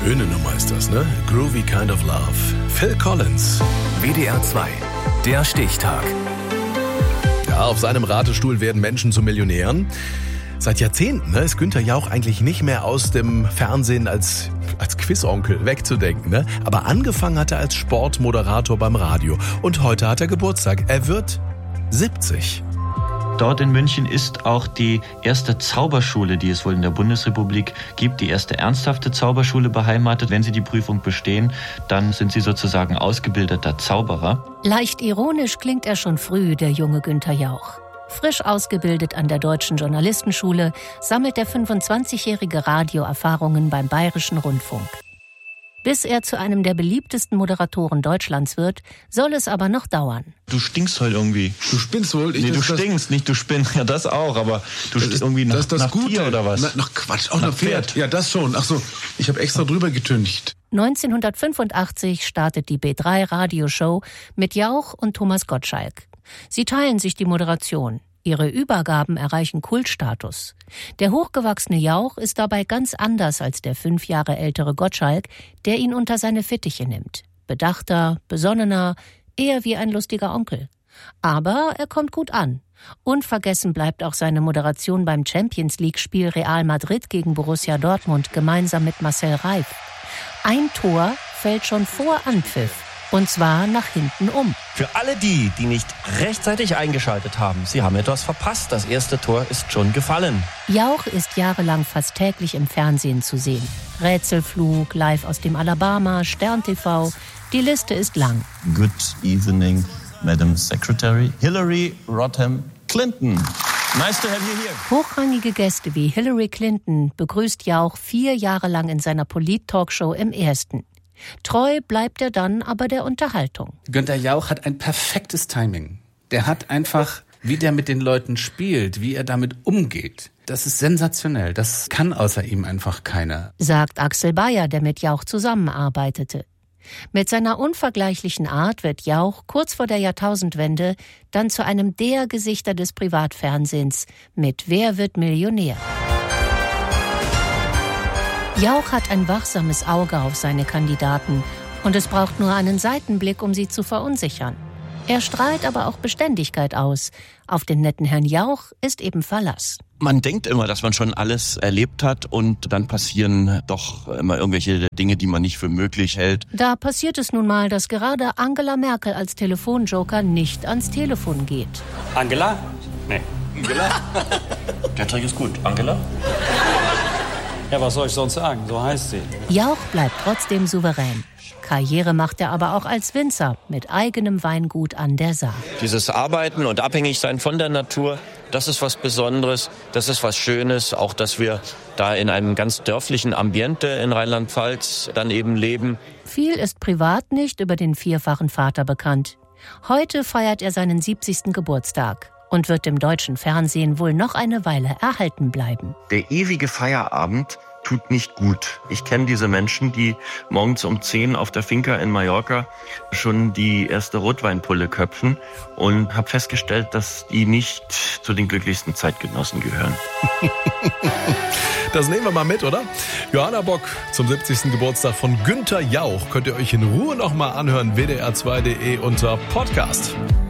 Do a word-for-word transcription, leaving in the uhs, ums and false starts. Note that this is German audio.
Schöne Nummer ist das, ne? Groovy Kind of Love. Phil Collins. W D R zwei, der Stichtag. Ja, auf seinem Ratestuhl werden Menschen zu Millionären. Seit Jahrzehnten ne, ist Günther Jauch eigentlich nicht mehr aus dem Fernsehen als, als Quizonkel wegzudenken. Ne? Aber angefangen hat er als Sportmoderator beim Radio. Und heute hat er Geburtstag. Er wird siebzig. Dort in München ist auch die erste Zauberschule, die es wohl in der Bundesrepublik gibt, die erste ernsthafte Zauberschule beheimatet. Wenn Sie die Prüfung bestehen, dann sind Sie sozusagen ausgebildeter Zauberer. Leicht ironisch klingt er schon früh, der junge Günther Jauch. Frisch ausgebildet an der Deutschen Journalistenschule sammelt der fünfundzwanzigjährige Radioerfahrungen beim Bayerischen Rundfunk. Bis er zu einem der beliebtesten Moderatoren Deutschlands wird, soll es aber noch dauern. Du stinkst heute irgendwie. Du spinnst wohl? Ich, nee, du das, stinkst, nicht du spinnst. Ja, das auch, aber du stinkst irgendwie nach, das, das nach Gute. Tier oder was? Na, nach Quatsch, auch nach, nach Pferd. Pferd. Ja, das schon. Ach so, ich habe extra drüber getüncht. neunzehnhundertfünfundachtzig startet die B drei Radioshow mit Jauch und Thomas Gottschalk. Sie teilen sich die Moderation. Ihre Übergaben erreichen Kultstatus. Der hochgewachsene Jauch ist dabei ganz anders als der fünf Jahre ältere Gottschalk, der ihn unter seine Fittiche nimmt. Bedachter, besonnener, eher wie ein lustiger Onkel. Aber er kommt gut an. Unvergessen bleibt auch seine Moderation beim Champions-League-Spiel Real Madrid gegen Borussia Dortmund gemeinsam mit Marcel Reif. Ein Tor fällt schon vor Anpfiff. Und zwar nach hinten um. Für alle die, die nicht rechtzeitig eingeschaltet haben, sie haben etwas verpasst. Das erste Tor ist schon gefallen. Jauch ist jahrelang fast täglich im Fernsehen zu sehen. Rätselflug, live aus dem Alabama, Stern T V. Die Liste ist lang. Good evening, Madam Secretary. Hillary Rodham Clinton. Nice to have you here. Hochrangige Gäste wie Hillary Clinton begrüßt Jauch vier Jahre lang in seiner Polit-Talkshow im Ersten. Treu bleibt er dann aber der Unterhaltung. Günther Jauch hat ein perfektes Timing. Der hat einfach, wie der mit den Leuten spielt, wie er damit umgeht. Das ist sensationell. Das kann außer ihm einfach keiner. Sagt Axel Bayer, der mit Jauch zusammenarbeitete. Mit seiner unvergleichlichen Art wird Jauch kurz vor der Jahrtausendwende dann zu einem der Gesichter des Privatfernsehens mit Wer wird Millionär? Jauch hat ein wachsames Auge auf seine Kandidaten und es braucht nur einen Seitenblick, um sie zu verunsichern. Er strahlt aber auch Beständigkeit aus. Auf den netten Herrn Jauch ist eben Verlass. Man denkt immer, dass man schon alles erlebt hat und dann passieren doch immer irgendwelche Dinge, die man nicht für möglich hält. Da passiert es nun mal, dass gerade Angela Merkel als Telefonjoker nicht ans Telefon geht. Angela? Nee. Angela? Der Trick ist gut. Angela? Ja, was soll ich sonst sagen? So heißt sie. Jauch bleibt trotzdem souverän. Karriere macht er aber auch als Winzer mit eigenem Weingut an der Saar. Dieses Arbeiten und Abhängigsein von der Natur, das ist was Besonderes, das ist was Schönes. Auch, dass wir da in einem ganz dörflichen Ambiente in Rheinland-Pfalz dann eben leben. Viel ist privat nicht über den vierfachen Vater bekannt. Heute feiert er seinen siebzigsten Geburtstag und wird dem deutschen Fernsehen wohl noch eine Weile erhalten bleiben. Der ewige Feierabend tut nicht gut. Ich kenne diese Menschen, die morgens um zehn auf der Finca in Mallorca schon die erste Rotweinpulle köpfen und habe festgestellt, dass die nicht zu den glücklichsten Zeitgenossen gehören. Das nehmen wir mal mit, oder? Johanna Bock zum siebzigsten Geburtstag von Günther Jauch könnt ihr euch in Ruhe noch mal anhören. w d r zwei punkt d e unter Podcast.